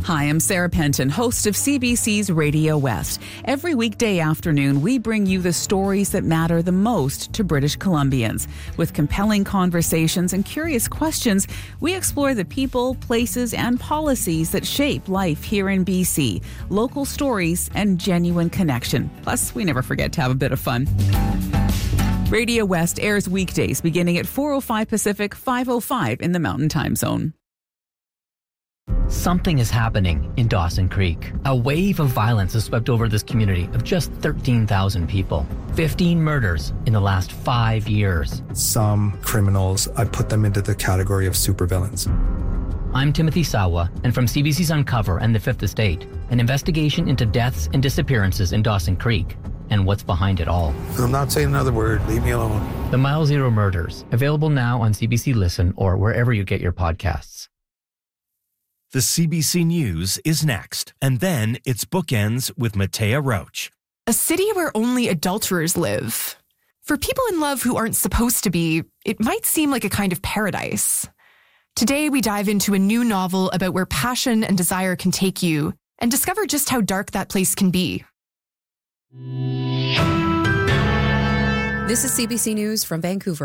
Hi, I'm Sarah Penton, host of CBC's Radio West. Every weekday afternoon, we bring you the stories that matter the most to British Columbians. With compelling conversations and curious questions, we explore the people, places, and policies that shape life here in BC, local stories, and genuine connection. Plus, we never forget to have a bit of fun. Radio West airs weekdays beginning at 4:05 Pacific, 5:05 in the Mountain Time Zone. Something is happening in Dawson Creek. A wave of violence has swept over this community of just 13,000 people. 15 murders in the last 5 years. Some criminals, I put them into the category of supervillains. I'm Timothy Sawa, and from CBC's Uncover and The Fifth Estate, an investigation into deaths and disappearances in Dawson Creek and what's behind it all. I'm not saying another word. Leave me alone. The Mile Zero Murders, available now on CBC Listen or wherever you get your podcasts. The CBC News is next, and then it's Bookends with Matea Roach. A city where only adulterers live. For people in love who aren't supposed to be, it might seem like a kind of paradise. Today, we dive into a new novel about where passion and desire can take you and discover just how dark that place can be. This is CBC News from Vancouver.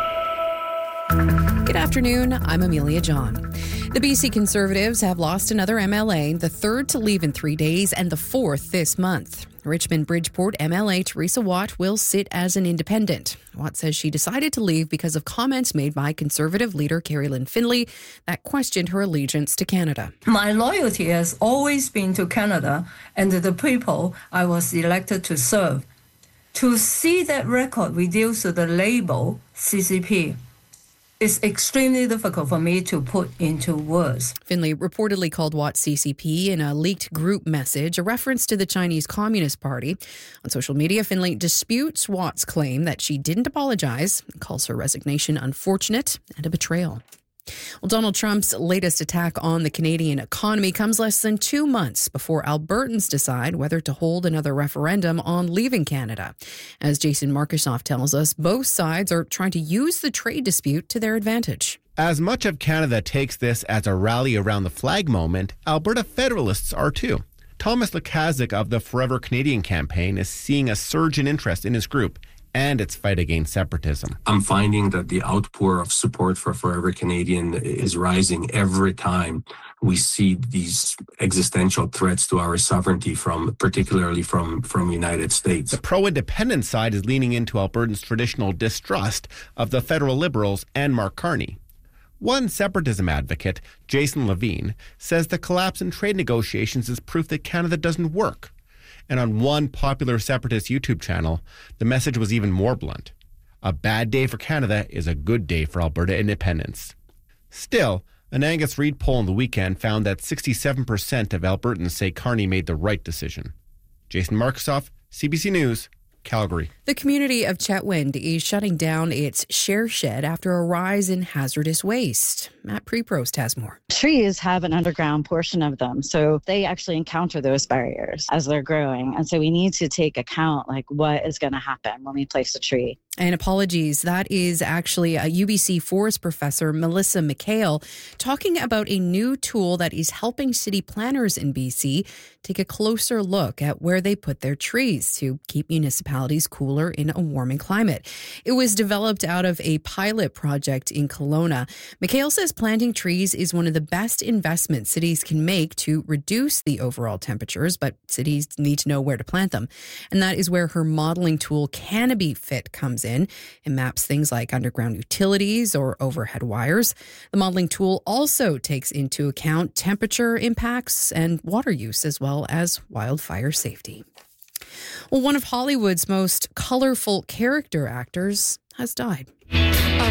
Good afternoon, I'm Amelia John. The BC Conservatives have lost another MLA, the third to leave in 3 days and the fourth this month. Richmond-Bridgeport MLA Teresa Watt will sit as an independent. Watt says she decided to leave because of comments made by Conservative leader Kerry-Lynne Findlay that questioned her allegiance to Canada. My loyalty has always been to Canada and to the people I was elected to serve. To see that record reduced to the label CCP, it's extremely difficult for me to put into words. Findlay reportedly called Watt CCP in a leaked group message, a reference to the Chinese Communist Party. On social media, Findlay disputes Watt's claim that she didn't apologize and calls her resignation unfortunate and a betrayal. Well, Donald Trump's latest attack on the Canadian economy comes less than 2 months before Albertans decide whether to hold another referendum on leaving Canada. As Jason Markusoff tells us, both sides are trying to use the trade dispute to their advantage. As much of Canada takes this as a rally around the flag moment, Alberta Federalists are too. Thomas Lukaszuk of the Forever Canadian campaign is seeing a surge in interest in his group and its fight against separatism. I'm finding that the outpour of support for Forever Canadian is rising every time we see these existential threats to our sovereignty particularly from the United States. The pro-independence side is leaning into Albertans' traditional distrust of the federal Liberals and Mark Carney. One separatism advocate, Jason Levine, says the collapse in trade negotiations is proof that Canada doesn't work. And on one popular separatist YouTube channel, the message was even more blunt. A bad day for Canada is a good day for Alberta independence. Still, an Angus Reid poll on the weekend found that 67% of Albertans say Carney made the right decision. Jason Markusoff, CBC News, Calgary. The community of Chetwynd is shutting down its share shed after a rise in hazardous waste. Matt Preprost has more. Trees have an underground portion of them, so they actually encounter those barriers as they're growing. And so we need to take account what is going to happen when we place a tree. And apologies, that is actually a UBC forest professor, Melissa McHale, talking about a new tool that is helping city planners in BC take a closer look at where they put their trees to keep municipalities cooler in a warming climate. It was developed out of a pilot project in Kelowna. McHale says planting trees is one of the best investments cities can make to reduce the overall temperatures, but cities need to know where to plant them. And that is where her modeling tool Canopy Fit comes in. It maps things like underground utilities or overhead wires. The modeling tool also takes into account temperature impacts and water use, as well as wildfire safety. Well, one of Hollywood's most colorful character actors has died.